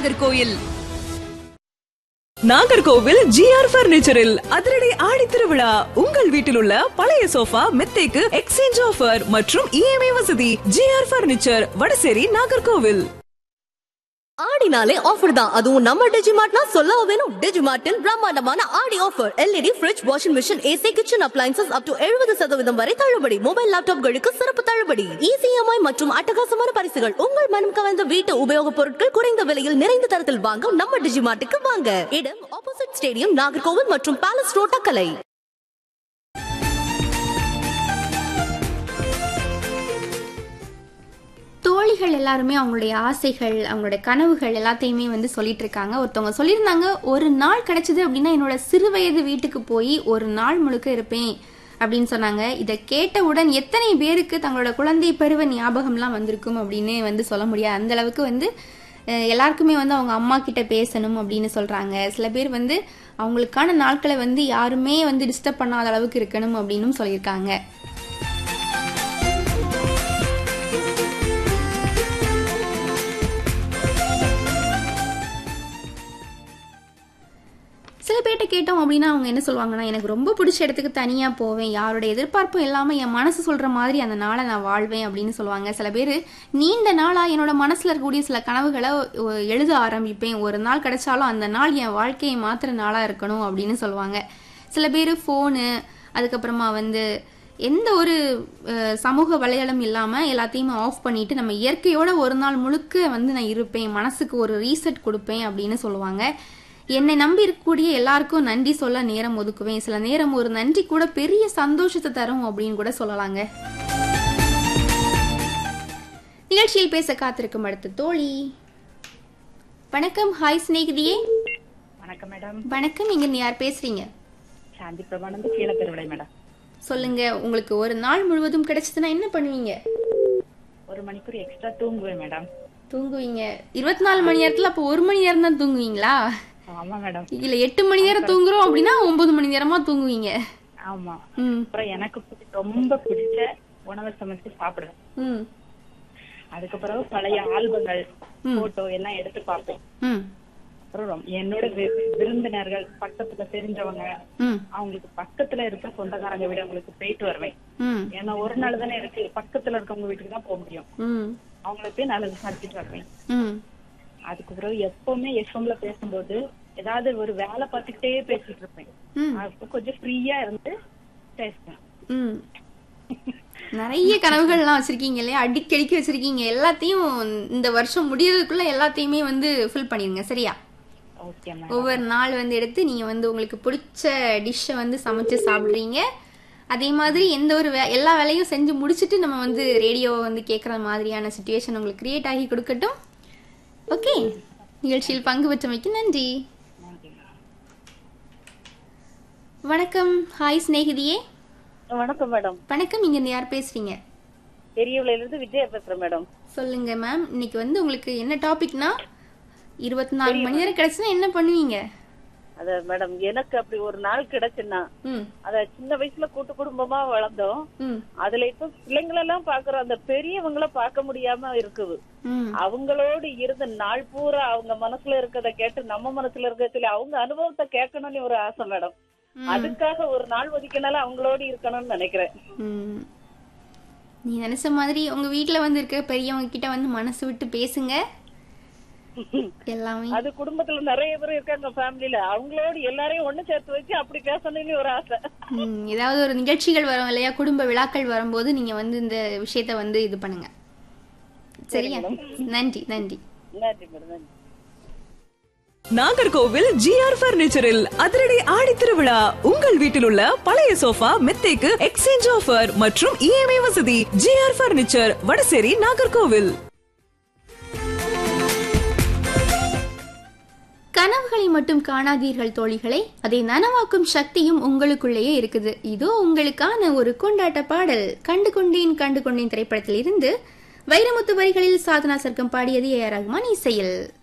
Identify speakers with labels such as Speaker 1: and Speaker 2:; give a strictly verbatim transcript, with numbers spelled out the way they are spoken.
Speaker 1: Nagercoil. Nagercoil GR பர்னிச்சரில் அதிரடி ஆடி திருவிழா. உங்கள் வீட்டில் உள்ள பழைய சோஃபா மெத்தைக்கு எக்ஸ்சேஞ்ச் ஆஃபர் மற்றும் இஎம்ஐ வசதி. GR furniture, Vadasery, Nagercoil.
Speaker 2: ஆடினாலே offer தான், அதுவும் நம்ம டிஜிமார்ட்னா சொல்லவா வேணும். டிஜிமார்ட்டில் பிரம்மாண்டமான ஆடி offer. LED fridge, washing machine, AC, kitchen appliances up to எழுபது சதவீதம் வரை தள்ளுபடி. மொபைல் லேப்டாப்களுக்கு சிறப்பு தள்ளுபடி. இசிஎம்ஐ மற்றும் அட்டகாசமான பரிசுகள். உங்கள் மனம் கவர்ந்த வீட்டு உபயோகப் பொருட்கள் குறைந்த விலையில் நிறைந்த தரத்தில் வாங்க நம்ம டிஜிமார்ட்டுக்கு வாங்க. இடம் ஆப்போசிட் ஸ்டேடியம், நாகர்கோவில் மற்றும் பேலஸ் ரோட், தக்கலை.
Speaker 3: தோழிகள் எல்லாருமே அவங்களுடைய ஆசைகள், அவங்களுடைய கனவுகள் எல்லாத்தையுமே வந்து சொல்லிட்டு இருக்காங்க. ஒருத்தவங்க சொல்லியிருந்தாங்க, ஒரு நாள் கிடைச்சது அப்படின்னா என்னோட சிறு வயது வீட்டுக்கு போய் ஒரு நாள் முழுக்க இருப்பேன் அப்படின்னு சொன்னாங்க. இதை கேட்டவுடன் எத்தனை பேருக்கு தங்களோட குழந்தை பருவ ஞாபகம்லாம் வந்திருக்கும் அப்படின்னு வந்து சொல்ல முடியாது. அந்த அளவுக்கு வந்து எல்லாருக்குமே வந்து அவங்க அம்மா கிட்ட பேசணும் அப்படின்னு சொல்றாங்க. சில பேர் வந்து அவங்களுக்கான நாட்களை வந்து யாருமே வந்து டிஸ்டர்ப் பண்ணாத அளவுக்கு இருக்கணும் அப்படின்னு சொல்லியிருக்காங்க. சில பேர்ட்ட கேட்டோம் அப்படின்னா அவங்க என்ன சொல்லுவாங்கன்னா, எனக்கு ரொம்ப பிடிச்ச இடத்துக்கு தனியாக போவேன், யாரோட எதிர்பார்ப்பும் இல்லாமல் என் மனசு சொல்கிற மாதிரி அந்த நாளை நான் வாழ்வேன் அப்படின்னு சொல்லுவாங்க. சில பேர் நீண்ட நாளாக என்னோட மனசில் இருக்கக்கூடிய சில கனவுகளை எழுத ஆரம்பிப்பேன், ஒரு நாள் கிடைச்சாலும் அந்த நாள் என் வாழ்க்கையை மாத்திர நாளாக இருக்கணும் அப்படின்னு சொல்லுவாங்க. சில பேர் ஃபோனு, அதுக்கப்புறமா வந்து எந்த ஒரு சமூக வலைதளம் இல்லாமல் எல்லாத்தையுமே ஆஃப் பண்ணிட்டு நம்ம இயற்கையோட ஒரு நாள் முழுக்க வந்து நான் இருப்பேன், மனசுக்கு ஒரு ரீசெட் கொடுப்பேன் அப்படின்னு சொல்லுவாங்க. என்னை நம்பி இருக்கக்கூடிய எல்லாருக்கும் நன்றி சொல்ல நேரம் ஒதுக்குவேன், சில நேரம் ஒரு நன்றி கூட பெரிய சந்தோஷத்தை தரும் அப்படின்னு கூட சொல்லலாங்க. நிகழ்ச்சியில் பேச காத்திருக்கும் அடுத்த தோழி. வணக்கம். ஹாய் ஸ்நேகிதியே.
Speaker 4: வணக்கம் மேடம்.
Speaker 3: வணக்கம். இங்க யார் பேசுறீங்க?
Speaker 4: சாந்தி பிரபானந்த், கீழப்பெருவிளை மேடம்.
Speaker 3: சொல்லுங்க, உங்களுக்கு ஒரு நாள் முழுவதும் கிடைச்சதுன்னா என்ன பண்ணுவீங்க?
Speaker 4: ஒரு மணிக்கூர் எக்ஸ்ட்ரா தூங்குவேன் மேடம்.
Speaker 3: தூங்குவீங்க? இருபத்தி நாலு மணி நேரத்துல அப்போ ஒரு மணி நேரம் தான் தூங்குவீங்களா?
Speaker 4: ஆமா மேடம்.
Speaker 3: இல்ல எட்டு மணி நேரம் தூங்குறோம் அப்படின்னா ஒன்பது மணி நேரமா தூங்குவீங்க.
Speaker 4: ஆமா. அப்புறம் எனக்கு ரொம்ப பிடிச்ச உணவை சமைச்சு சாப்பிடுவேன். அதுக்கப்புறம் பழைய ஆல்பங்கள், போட்டோ எல்லாம் எடுத்து பார்ப்பேன். அப்புறம் என்னோட விருந்தினர்கள், பக்கத்துல தெரிஞ்சவங்க, அவங்களுக்கு பக்கத்துல இருக்க சொந்தக்காரங்க வீடுகளுக்கு போயிட்டு வருவேன். ஏன்னா ஒரு நாள் தானே இருக்கு, பக்கத்துல இருக்கவங்க வீட்டுக்கு தான் போக முடியும். அவங்களை போய் நல்லா விசாரிச்சுட்டு வருவேன். அதுக்கப்புறம் எப்பவுமே எஃப்எம்ல பேசும்போது ஏதாவது ஒரு வேலை பார்த்துக்கிட்டே பேசிட்டு இருப்பேன். அப்ப கொஞ்சம் ஃப்ரீயா இருந்து பேசுவேன்.
Speaker 3: நிறைய கனவுகள் எல்லாம் வச்சிருக்கீங்க இல்லையா, அடிக்கடிக்கு வச்சிருக்கீங்க. எல்லாத்தையும் இந்த வருஷம் முடியறதுக்குள்ள எல்லாத்தையுமே வந்து ஃபில் பண்ணிருங்க, சரியா? ஒவ்வொரு நாள் வந்து எடுத்து நீங்க வந்து உங்களுக்கு பிடிச்ச டிஷ்ஷை வந்து சமைச்சு சாப்பிடுறீங்க. அதே மாதிரி எந்த ஒரு எல்லா வேலையும் செஞ்சு முடிச்சுட்டு நம்ம வந்து ரேடியோவை வந்து கேட்கற மாதிரியான சிச்சுவேஷன் உங்களுக்கு கிரியேட் ஆகி கொடுக்கட்டும். ஓகே, நிகழ்ச்சியில் பங்கு பெற்றமைக்கு நன்றி. வணக்கம். ஹாய் ஸ்நேகிதியே.
Speaker 5: வணக்கம் மேடம்.
Speaker 3: வணக்கம். இங்க யார் பேசுறீங்க?
Speaker 5: பெரியவளையில இருந்து விஜயா பேசுறேன் மேடம்.
Speaker 3: சொல்லுங்க மேம். இன்னைக்கு வந்து உங்களுக்கு என்ன டாபிக்னா, இருபத்தி நாலு மணி நேரம் கிடைச்சுன்னா என்ன பண்ணுவீங்க?
Speaker 5: அத மேடம், எனக்கு அப்படி ஒரு நாள் கிடைச்சுன்னா, அத சின்ன வயசுல கூட்டு குடும்பமா வளர்ந்தோம். அதுல இப்ப பிள்ளைங்களெல்லாம் பாக்குறோம், அந்த பெரியவங்கள பார்க்க முடியாம இருக்குது. அவங்களோடு இருந்த நாள் பூரா அவங்க மனசுல இருக்கிறத கேட்டு நம்ம மனசுல இருக்கிறதுல அவங்க அனுபவத்தை கேட்கணும்னு ஒரு ஆசை மேடம். அதுக்காக ஒரு நாள் ஒதுக்கினாலும் அவங்களோடு இருக்கணும்னு நினைக்கிறேன்.
Speaker 3: நீ நினைச்ச மாதிரி உங்க வீட்டுல வந்து இருக்க பெரியவங்க கிட்ட வந்து மனசு விட்டு பேசுங்க. எல்லாமே
Speaker 5: அது குடும்பத்துல நிறைய பேர் இருக்காங்க ஃபேமிலில, அவங்களோட எல்லாரையும் ஒண்ணு சேர்த்து வச்சு அப்படி பேசணும்னு ஒரு ஆசை.
Speaker 3: ஏதாவது ஒரு நிகழ்ச்சிகள் வரும் இல்லையா, குடும்ப விழாக்கள் வரும்போது நீங்க வந்து இந்த விஷயத்த வந்து இது பண்ணுங்க, சரியா? நன்றி. நன்றி.
Speaker 5: நன்றி மேடம்.
Speaker 1: நாகர்கோவில் ஜிஆர் பர்னிச்சரில் அதிரடி ஆடி திருவிழா. உங்கள் வீட்டில் உள்ள பழைய சோஃபா மெத்தைக்கு எக்ஸ்சேஞ்ச் ஆஃபர் மற்றும் இஎம்ஐ வசதி. GR furniture, Vadasery, Nagercoil.
Speaker 3: கனவுகளை மட்டும் காணாதீர்கள் தோழிகளை, அதை நனவாக்கும் சக்தியும் உங்களுக்குள்ளேயே இருக்குது. இதோ உங்களுக்கான ஒரு கொண்டாட்ட பாடல். கண்டு கொண்டேன் கண்டு கொண்டேன் திரைப்படத்தில் இருந்து வைரமுத்து வரிகளில் சாதனா சர்க்கம் பாடியது ஏ ஆர் ரஹ்மான் இசையில்.